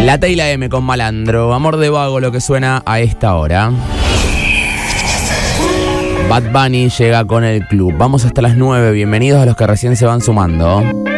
La T y la M con Malandro. Amor de vago, lo que suena a esta hora. Bad Bunny llega con el club. Vamos hasta las 9. Bienvenidos a los que recién se van sumando.